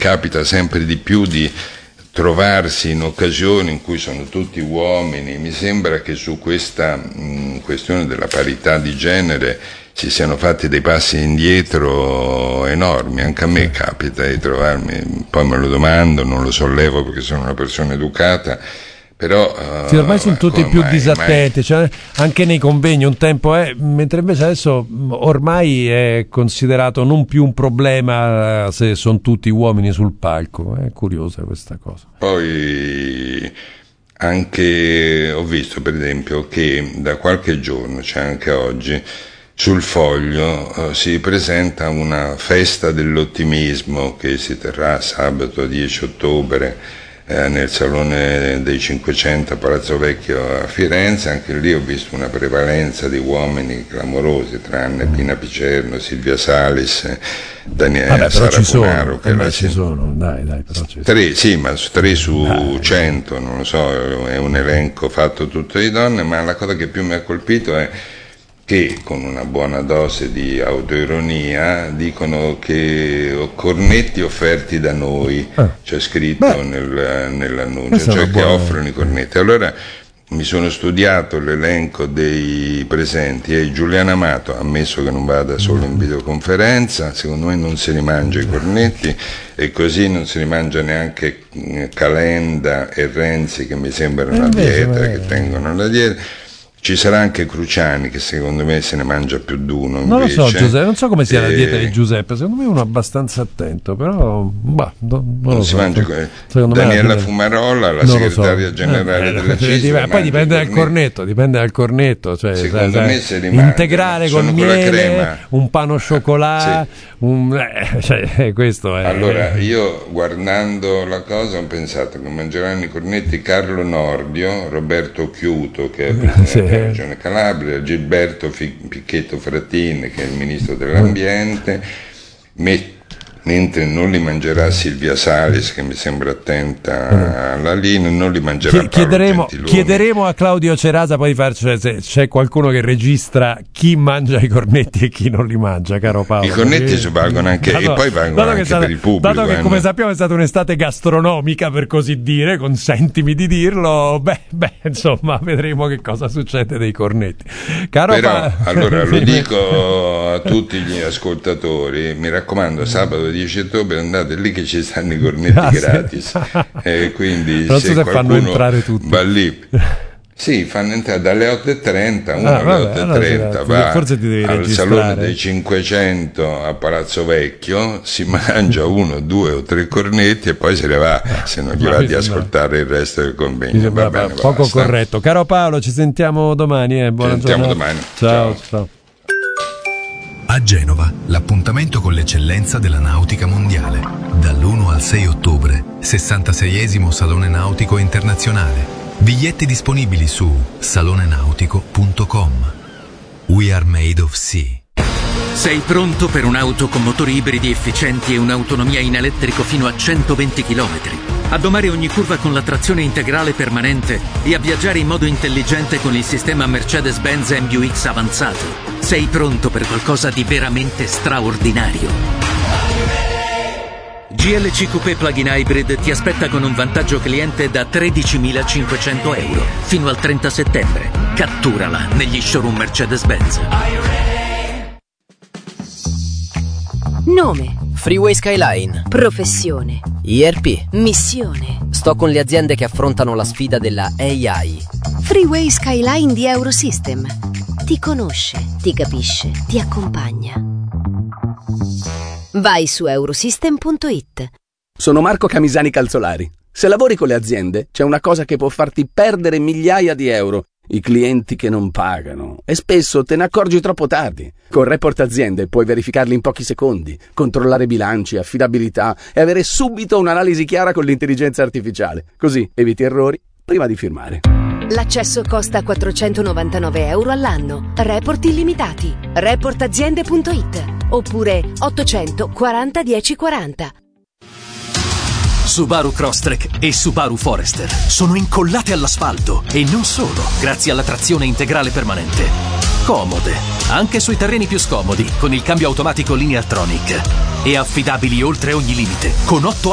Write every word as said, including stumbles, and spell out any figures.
capita sempre di più di trovarsi in occasioni in cui sono tutti uomini. Mi sembra che su questa mh, questione della parità di genere si siano fatti dei passi indietro enormi. Anche a me capita di trovarmi, poi me lo domando, non lo sollevo perché sono una persona educata, però uh, sì, ormai sono tutti più mai, disattenti, mai... cioè, anche nei convegni un tempo è, mentre invece adesso ormai è considerato non più un problema se sono tutti uomini sul palco. È curiosa questa cosa. Poi anche ho visto per esempio che da qualche giorno, c'è anche oggi, sul Foglio uh, si presenta una festa dell'ottimismo che si terrà sabato dieci ottobre eh, nel Salone dei Cinquecento a Palazzo Vecchio a Firenze. Anche lì ho visto una prevalenza di uomini clamorosi, tranne Pina Picerno, Silvia Salis, Daniele Sara Punaro. Che eh, ci sono, dai, dai, però ci tre, sono. Sì, ma tre su dai, cento, non lo so, è un elenco fatto tutto di donne, ma la cosa che più mi ha colpito è che con una buona dose di autoironia dicono che cornetti offerti da noi, ah. c'è scritto nel, nell'annuncio, cioè che buona... offrono i cornetti. Allora mi sono studiato l'elenco dei presenti e Giuliana Amato, ammesso che non vada solo in videoconferenza, secondo me non si rimangia i cornetti, e così non si rimangia neanche Calenda e Renzi, che mi sembrano una dieta, che tengono la dieta. Ci sarà anche Cruciani, che secondo me se ne mangia più di uno invece. Non lo so, Giuseppe, non so come sia e... la dieta di Giuseppe, secondo me è uno abbastanza attento, però bah, no, non, non lo si so. mangia Daniela me... Fumarola, la non segretaria so. generale eh, della C I S. Dip- poi dipende dal cornetto, dipende dal cornetto, cioè, secondo sai, me se li mangia, integrare con miele, un pano cioccolato, sì. un... eh, cioè, questo è. Allora, io guardando la cosa ho pensato che mangeranno i cornetti Carlo Nordio, Roberto Chiuto, che è presidente sì. della Regione Calabria, Gilberto Picchetto Fratin, che è il ministro dell'ambiente, me- mentre non li mangerà Silvia Salis, che mi sembra attenta alla linea, non li mangerà Paolo chiederemo, Gentiloni. Chiederemo a Claudio Cerasa poi di farci, cioè, se c'è qualcuno che registra chi mangia i cornetti e chi non li mangia, caro Paolo. I cornetti si valgono anche, dato, e poi valgono anche stata, per il pubblico. Dato che, come sappiamo, è stata un'estate gastronomica, per così dire, consentimi di dirlo, beh, beh insomma, vedremo che cosa succede dei cornetti. Caro Però, pa- allora, lo dico a tutti gli ascoltatori, mi raccomando, sabato dieci ottobre andate lì che ci stanno i cornetti ah, gratis sì. e quindi non se, so se qualcuno fanno entrare tutti. Va lì, sì, fanno entrare dalle otto e trenta, uno ah, alle vabbè, otto e trenta allora, va forse ti devi al registrare. Salone dei Cinquecento a Palazzo Vecchio, si mangia uno, due o tre cornetti e poi se ne va, se non gli va di ascoltare il resto del convegno. Va bene, poco basta. Corretto. Caro Paolo, ci sentiamo domani, eh. Buona ci sentiamo giornata. domani. Ciao, ciao. ciao. A Genova, l'appuntamento con l'eccellenza della nautica mondiale. Dall'primo al sei ottobre, sessantaseiesimo Salone Nautico Internazionale. Biglietti disponibili su salone nautico punto com. We are made of sea. Sei pronto per un'auto con motori ibridi efficienti e un'autonomia in elettrico fino a centoventi chilometri? A domare ogni curva con la trazione integrale permanente e a viaggiare in modo intelligente con il sistema Mercedes-Benz M U X avanzato? Sei pronto per qualcosa di veramente straordinario? G L C Coupé Plug-in Hybrid ti aspetta con un vantaggio cliente da tredicimilacinquecento euro fino al trenta settembre. Catturala negli showroom Mercedes-Benz. Nome: Freeway Skyline. professione: I R P. missione: Sto con le aziende che affrontano la sfida della A I. Freeway Skyline di Eurosystem. Ti conosce, ti capisce, ti accompagna. Vai su eurosystem punto it. Sono Marco Camisani Calzolari. Se lavori con le aziende, c'è una cosa che può farti perdere migliaia di euro: i clienti che non pagano. E spesso te ne accorgi troppo tardi. Con Report Aziende puoi verificarli in pochi secondi, controllare bilanci, affidabilità e avere subito un'analisi chiara con l'intelligenza artificiale. Così eviti errori prima di firmare. L'accesso costa quattrocentonovantanove euro all'anno. Report illimitati. report aziende punto it oppure ottocento quaranta dieci quaranta. Subaru Crosstrek e Subaru Forester sono incollate all'asfalto e non solo, grazie alla trazione integrale permanente. Comode, anche sui terreni più scomodi, con il cambio automatico Lineartronic. E affidabili oltre ogni limite, con otto